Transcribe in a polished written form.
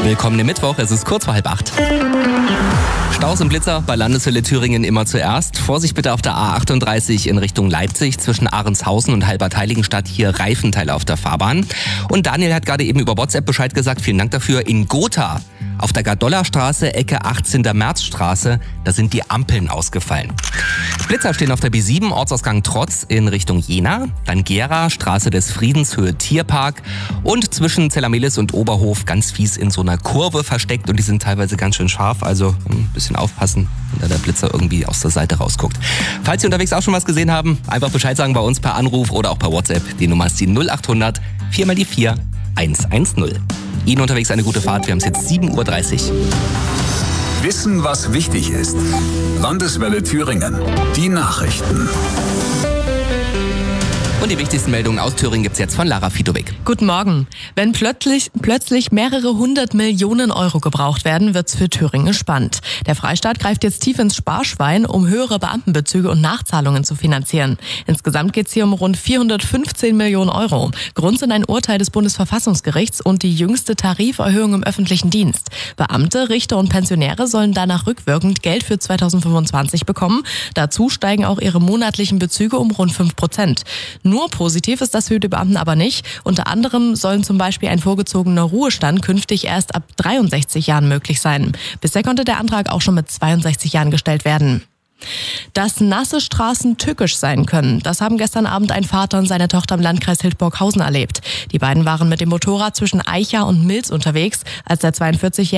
Willkommen im Mittwoch, es ist kurz vor 7:30. Staus und Blitzer bei Landeshölle Thüringen immer zuerst. Vorsicht bitte auf der A38 in Richtung Leipzig zwischen Ahrenshausen und Halbert-Heiligenstadt. Hier Reifenteile auf der Fahrbahn. Und Daniel hat gerade eben über WhatsApp Bescheid gesagt. Vielen Dank dafür. In Gotha auf der Gardollerstraße, Ecke 18. Märzstraße, da sind die Ampeln ausgefallen. Blitzer stehen auf der B7, Ortsausgang Trotz in Richtung Jena. Dann Gera, Straße des Friedens, Höhe Tierpark. Und zwischen Zellamelis und Oberhof ganz fies in so einer Kurve versteckt. Und die sind teilweise ganz schön scharf, also ein bisschen aufpassen, wenn da der Blitzer irgendwie aus der Seite rausguckt. Falls Sie unterwegs auch schon was gesehen haben, einfach Bescheid sagen bei uns per Anruf oder auch per WhatsApp. Die Nummer ist die 0800 4x4 110. Ihnen unterwegs eine gute Fahrt. Wir haben es jetzt 7:30 Uhr. Wissen, was wichtig ist. Landeswelle Thüringen. Die Nachrichten. Und die wichtigsten Meldungen aus Thüringen gibt's jetzt von Lara Fidovic. Guten Morgen. Wenn plötzlich mehrere 100 Millionen Euro gebraucht werden, wird's für Thüringen spannend. Der Freistaat greift jetzt tief ins Sparschwein, um höhere Beamtenbezüge und Nachzahlungen zu finanzieren. Insgesamt geht's hier um rund 415 Millionen Euro. Grund sind ein Urteil des Bundesverfassungsgerichts und die jüngste Tariferhöhung im öffentlichen Dienst. Beamte, Richter und Pensionäre sollen danach rückwirkend Geld für 2025 bekommen. Dazu steigen auch ihre monatlichen Bezüge um rund 5%. Nur positiv ist das für die Beamten aber nicht. Unter anderem sollen zum Beispiel ein vorgezogener Ruhestand künftig erst ab 63 Jahren möglich sein. Bisher konnte der Antrag auch schon mit 62 Jahren gestellt werden. Dass nasse Straßen tückisch sein können, das haben gestern Abend ein Vater und seine Tochter im Landkreis Hildburghausen erlebt. Die beiden waren mit dem Motorrad zwischen Aicha und Milz unterwegs, als der 42-Jährige